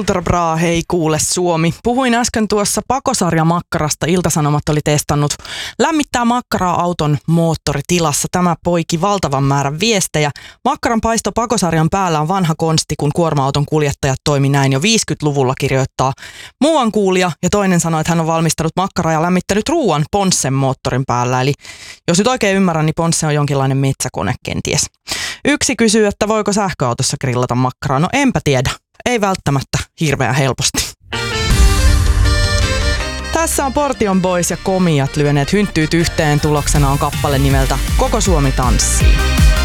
Ultra bra, hei kuule Suomi. Puhuin äsken tuossa pakosarjamakkarasta. Ilta-Sanomat oli testannut lämmittää makkaraa auton moottoritilassa. Tämä poiki valtavan määrän viestejä. Makkaran paisto pakosarjan päällä on vanha konsti, kun kuorma-auton kuljettajat toimi näin jo 50-luvulla, kirjoittaa muuan kuulija. Ja toinen sanoi, että hän on valmistanut makkaraa ja lämmittänyt ruuan Ponssen moottorin päällä. Eli jos nyt oikein ymmärrän, niin Ponsse on jonkinlainen metsäkone kenties. Yksi kysyy, että voiko sähköautossa grillata makkaraa. No enpä tiedä. Ei välttämättä hirveän helposti. Tässä on Portion Boys ja Komiat lyöneet hynttyyt yhteen. Tuloksena on kappale nimeltä Koko Suomi tanssii.